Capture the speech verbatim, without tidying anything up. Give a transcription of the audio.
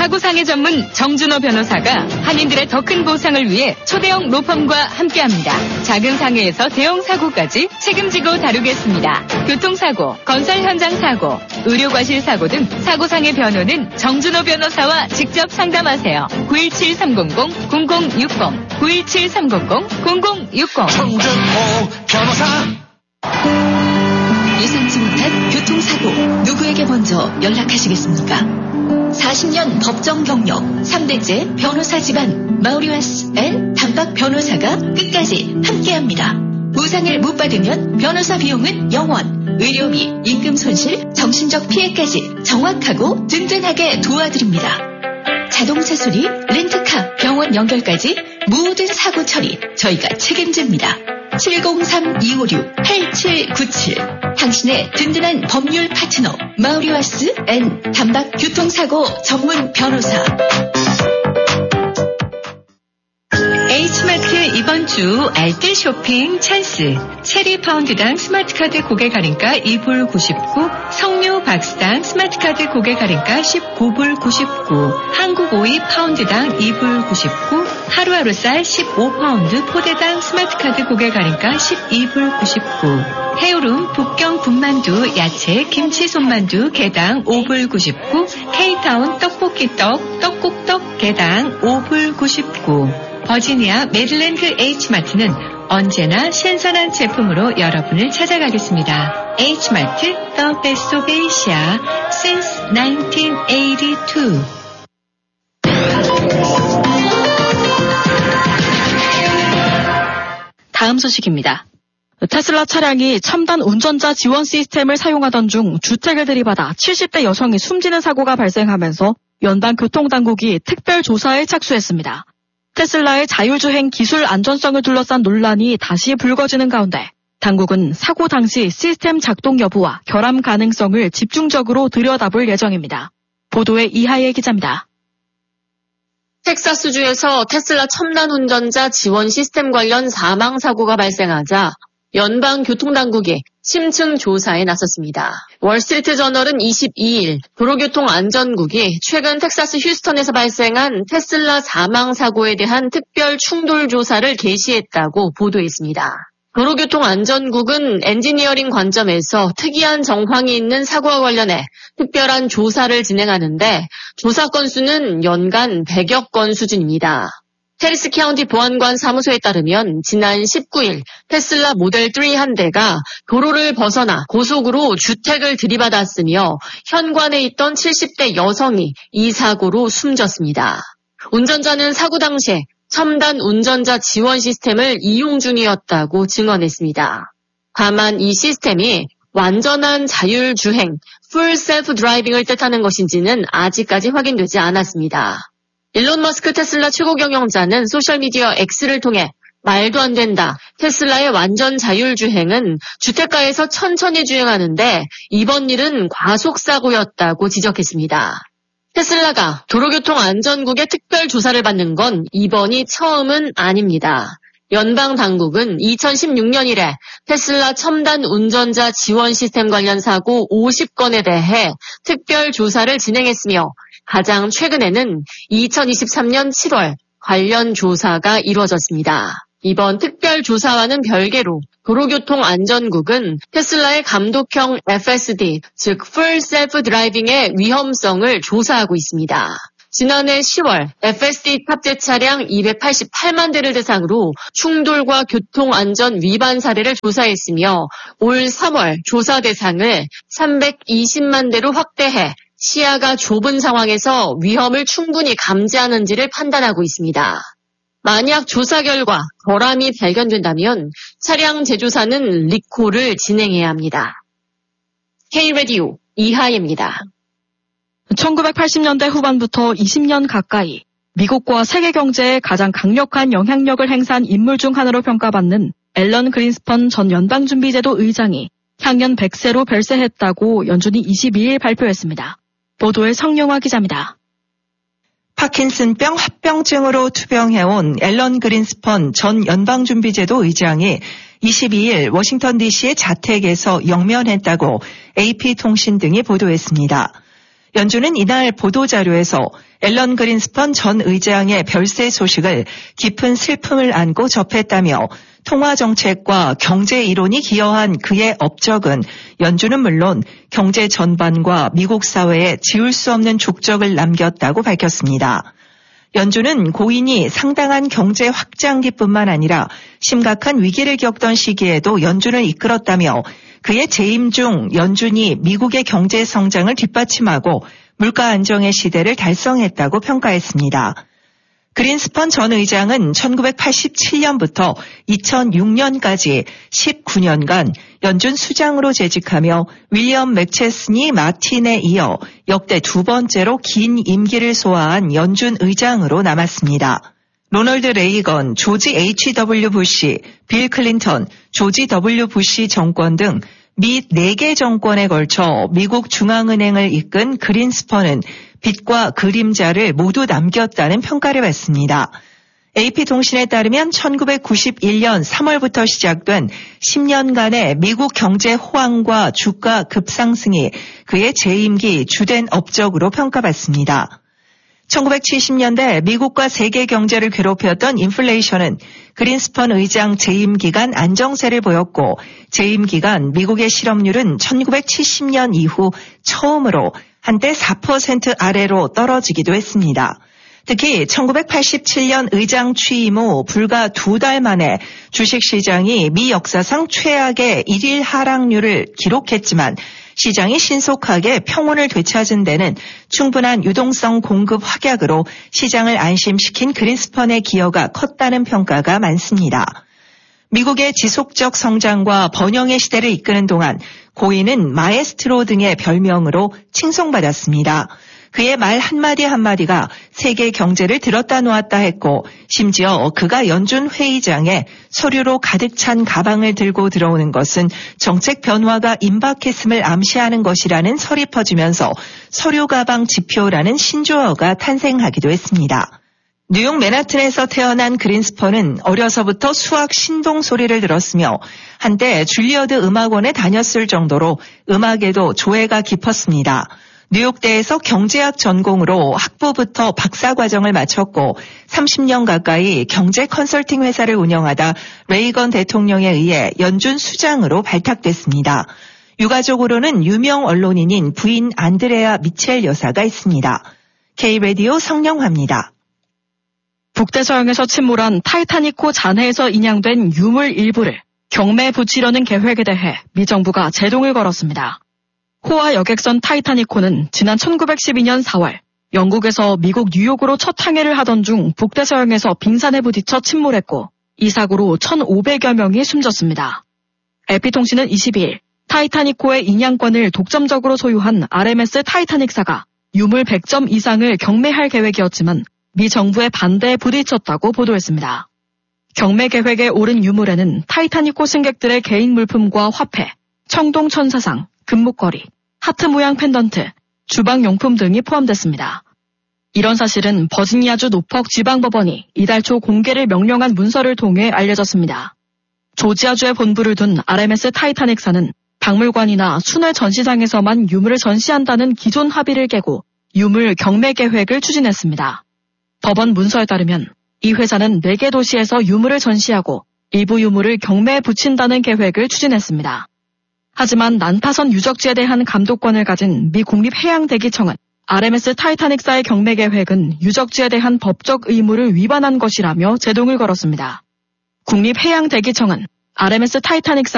사고상해 전문 정준호 변호사가 한인들의 더 큰 보상을 위해 초대형 로펌과 함께합니다. 작은 상해에서 대형 사고까지 책임지고 다루겠습니다. 교통사고, 건설 현장 사고, 의료과실 사고 등 사고상해 변호는 정준호 변호사와 직접 상담하세요. 구일칠 삼공공 공공육공 구일칠 삼공공 공공육공 정준호 변호사. 예상치 못한 교통사고 누구에게 먼저 연락하시겠습니까? 사십 년 법정 경력 삼 대째 변호사 집안 마우리와스 앤 단박 변호사가 끝까지 함께합니다. 보상을 못 받으면 변호사 비용은 영원, 의료비, 임금 손실, 정신적 피해까지 정확하고 든든하게 도와드립니다. 자동차 수리, 렌트카, 병원 연결까지 모든 사고 처리 저희가 책임집니다. 칠공삼 이오육 팔칠구칠 당신의 든든한 법률 파트너 마우리와스 앤 단박 교통사고 전문 변호사. H마트 이번 주 알뜰 쇼핑 찬스. 체리 파운드당 스마트카드 고객 할인가 이 불 구십구, 석류 박스당 스마트카드 고객 할인가 십구 불 구십구, 한국 오이 파운드당 이 불 구십구, 하루하루 쌀 십오 파운드 포대당 스마트카드 고객 할인가 십이 불 구십구, 해우름 북경 군만두 야채 김치 손만두 개당 오 불 구십구, K타운 떡볶이 떡 떡국떡 개당 오 불 구십구. 버지니아 메릴랜드 H마트는 언제나 신선한 제품으로 여러분을 찾아가겠습니다. H마트, The Best of Asia, since 나인틴 에이티투. 다음 소식입니다. 테슬라 차량이 첨단 운전자 지원 시스템을 사용하던 중 주택을 들이받아 칠십 대 여성이 숨지는 사고가 발생하면서 연방교통당국이 특별 조사에 착수했습니다. 테슬라의 자율주행 기술 안전성을 둘러싼 논란이 다시 불거지는 가운데 당국은 사고 당시 시스템 작동 여부와 결함 가능성을 집중적으로 들여다볼 예정입니다. 보도에 이하예 기자입니다. 텍사스주에서 테슬라 첨단 운전자 지원 시스템 관련 사망 사고가 발생하자 연방교통당국이 심층 조사에 나섰습니다. 월스트리트 저널은 이십이일 도로교통안전국이 최근 텍사스 휴스턴에서 발생한 테슬라 사망 사고에 대한 특별 충돌 조사를 개시했다고 보도했습니다. 도로교통안전국은 엔지니어링 관점에서 특이한 정황이 있는 사고와 관련해 특별한 조사를 진행하는데 조사 건수는 연간 백여 건 수준입니다. 해리스 카운티 보안관 사무소에 따르면 지난 십구일 테슬라 모델 삼 한 대가 도로를 벗어나 고속으로 주택을 들이받았으며 현관에 있던 칠십 대 여성이 이 사고로 숨졌습니다. 운전자는 사고 당시에 첨단 운전자 지원 시스템을 이용 중이었다고 증언했습니다. 다만 이 시스템이 완전한 자율주행, Full Self Driving을 뜻하는 것인지는 아직까지 확인되지 않았습니다. 일론 머스크 테슬라 최고 경영자는 소셜미디어 X를 통해 말도 안 된다. 테슬라의 완전 자율주행은 주택가에서 천천히 주행하는데 이번 일은 과속사고였다고 지적했습니다. 테슬라가 도로교통안전국의 특별 조사를 받는 건 이번이 처음은 아닙니다. 연방당국은 이천십육년 이래 테슬라 첨단 운전자 지원 시스템 관련 사고 오십 건에 대해 특별 조사를 진행했으며 가장 최근에는 이천이십삼년 칠월 관련 조사가 이루어졌습니다. 이번 특별 조사와는 별개로 도로교통안전국은 테슬라의 감독형 에프에스디, 즉 Full Self Driving의 위험성을 조사하고 있습니다. 지난해 시월 에프에스디 탑재 차량 이백팔십팔만 대를 대상으로 충돌과 교통안전 위반 사례를 조사했으며 올 삼월 조사 대상을 삼백이십만 대로 확대해 시야가 좁은 상황에서 위험을 충분히 감지하는지를 판단하고 있습니다. 만약 조사 결과 결함이 발견된다면 차량 제조사는 리콜을 진행해야 합니다. K-라디오 이하예입니다. 천구백팔십 년대 후반부터 이십 년 가까이 미국과 세계 경제에 가장 강력한 영향력을 행사한 인물 중 하나로 평가받는 앨런 그린스펀 전 연방준비제도 의장이 향년 백 세로 별세했다고 연준이 이십이일 발표했습니다. 보도에 성영화 기자입니다. 파킨슨병 합병증으로 투병해온 앨런 그린스펀 전 연방준비제도 의장이 이십이일 워싱턴 디씨의 자택에서 영면했다고 에이피통신 등이 보도했습니다. 연준은 이날 보도자료에서 앨런 그린스펀 전 의장의 별세 소식을 깊은 슬픔을 안고 접했다며 통화정책과 경제 이론이 기여한 그의 업적은 연준은 물론 경제 전반과 미국 사회에 지울 수 없는 족적을 남겼다고 밝혔습니다. 연준은 고인이 상당한 경제 확장기뿐만 아니라 심각한 위기를 겪던 시기에도 연준을 이끌었다며 그의 재임 중 연준이 미국의 경제 성장을 뒷받침하고 물가 안정의 시대를 달성했다고 평가했습니다. 그린스펀 전 의장은 천구백팔십칠 년부터 이천육 년까지 십구 년간 연준 수장으로 재직하며 윌리엄 맥체스니 마틴에 이어 역대 두 번째로 긴 임기를 소화한 연준 의장으로 남았습니다. 로널드 레이건, 조지 에이치 더블유 부시, 빌 클린턴, 조지 더블유 부시 정권 등 미 네 개 정권에 걸쳐 미국 중앙은행을 이끈 그린스펀은 빛과 그림자를 모두 남겼다는 평가를 받습니다. 에이피통신에 따르면 천구백구십일 년 삼월부터 시작된 십 년간의 미국 경제 호황과 주가 급상승이 그의 재임기 주된 업적으로 평가받습니다. 천구백칠십 년대 미국과 세계 경제를 괴롭혔던 인플레이션은 그린스펀 의장 재임 기간 안정세를 보였고 재임 기간 미국의 실업률은 천구백칠십 년 이후 처음으로 한때 사 퍼센트 아래로 떨어지기도 했습니다. 특히 천구백팔십칠 년 의장 취임 후 불과 두 달 만에 주식시장이 미 역사상 최악의 일일 하락률을 기록했지만 시장이 신속하게 평온을 되찾은 데는 충분한 유동성 공급 확약으로 시장을 안심시킨 그린스펀의 기여가 컸다는 평가가 많습니다. 미국의 지속적 성장과 번영의 시대를 이끄는 동안 고인은 마에스트로 등의 별명으로 칭송받았습니다. 그의 말 한마디 한마디가 세계 경제를 들었다 놓았다 했고 심지어 그가 연준 회의장에 서류로 가득 찬 가방을 들고 들어오는 것은 정책 변화가 임박했음을 암시하는 것이라는 설이 퍼지면서 서류 가방 지표라는 신조어가 탄생하기도 했습니다. 뉴욕 맨하튼에서 태어난 그린스펀은 어려서부터 수학 신동 소리를 들었으며 한때 줄리어드 음악원에 다녔을 정도로 음악에도 조예가 깊었습니다. 뉴욕대에서 경제학 전공으로 학부부터 박사과정을 마쳤고 삼십 년 가까이 경제 컨설팅 회사를 운영하다 레이건 대통령에 의해 연준 수장으로 발탁됐습니다. 유가족으로는 유명 언론인인 부인 안드레아 미첼 여사가 있습니다. K라디오 성령화입니다. 북대서양에서 침몰한 타이타닉호 잔해에서 인양된 유물 일부를 경매에 붙이려는 계획에 대해 미 정부가 제동을 걸었습니다. 호화 여객선 타이타닉호는 지난 천구백십이 년 사월 영국에서 미국 뉴욕으로 첫 항해를 하던 중 북대서양에서 빙산에 부딪혀 침몰했고 이 사고로 천오백여 명이 숨졌습니다. 에이피통신은 이십이 일 타이타닉호의 인양권을 독점적으로 소유한 알엠에스 타이타닉사가 유물 백 점 이상을 경매할 계획이었지만 미 정부의 반대에 부딪혔다고 보도했습니다. 경매 계획에 오른 유물에는 타이타닉호 승객들의 개인 물품과 화폐, 청동 천사상, 금목걸이, 하트 모양 펜던트, 주방용품 등이 포함됐습니다. 이런 사실은 버지니아주 노퍽 지방법원이 이달 초 공개를 명령한 문서를 통해 알려졌습니다. 조지아주에 본부를 둔 알엠에스 타이타닉사는 박물관이나 순회 전시장에서만 유물을 전시한다는 기존 합의를 깨고 유물 경매 계획을 추진했습니다. 법원 문서에 따르면 이 회사는 네 개 도시에서 유물을 전시하고 일부 유물을 경매에 붙인다는 계획을 추진했습니다. 하지만 난타선 유적지에 대한 감독권을 가진 미 국립해양대기청은 알엠에스 타이타닉사의 경매 계획은 유적지에 대한 법적 의무를 위반한 것이라며 제동을 걸었습니다. 국립해양대기청은 알엠에스 타이타닉사